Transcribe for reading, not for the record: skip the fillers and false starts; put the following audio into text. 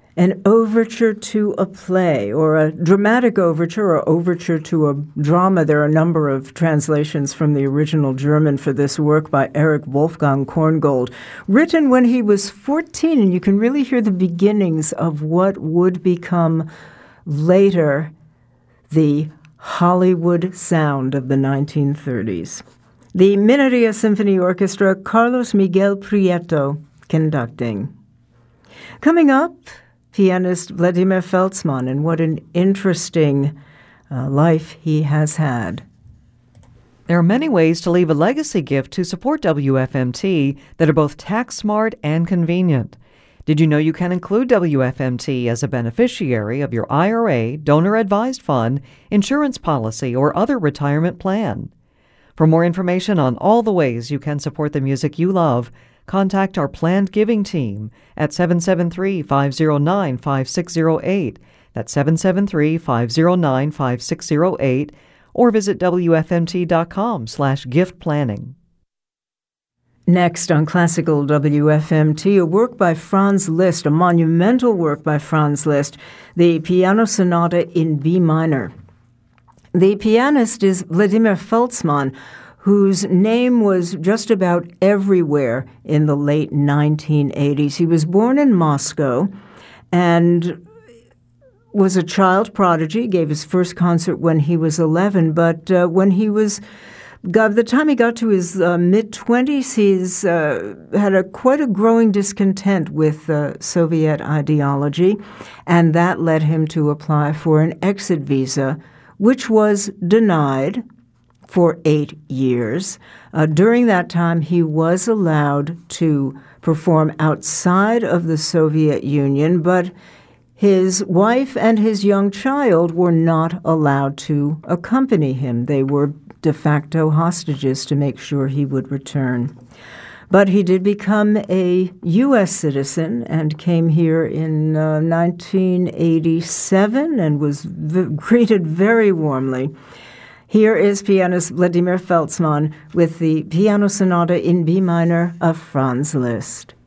an overture to a play, or a dramatic overture, or overture to a drama. There are a number of translations from the original German for this work by Erich Wolfgang Korngold, written when he was 14, and you can really hear the beginnings of what would become later the Hollywood sound of the 1930s. The Mineria Symphony Orchestra, Carlos Miguel Prieto conducting. Coming up, pianist Vladimir Feldsman, and what an interesting life he has had. There are many ways to leave a legacy gift to support WFMT that are both tax-smart and convenient. Did you know you can include WFMT as a beneficiary of your IRA, donor-advised fund, insurance policy, or other retirement plan? For more information on all the ways you can support the music you love, contact our planned giving team at 773-509-5608. That's 773-509-5608, or visit WFMT.com/gift planning. Next on Classical WFMT, a work by Franz Liszt, a monumental work by Franz Liszt, the Piano Sonata in B minor. The pianist is Vladimir Feldsman, whose name was just about everywhere in the late 1980s. He was born in Moscow and was a child prodigy, gave his first concert when he was 11, but when he was by the time he got to his mid-20s, he's had quite a growing discontent with Soviet ideology, and that led him to apply for an exit visa, which was denied for 8 years. During that time, he was allowed to perform outside of the Soviet Union, but his wife and his young child were not allowed to accompany him. They were de facto hostages to make sure he would return. But he did become a U.S. citizen and came here in 1987 and was greeted very warmly. Here is pianist Vladimir Feldsman with the Piano Sonata in B minor of Franz Liszt.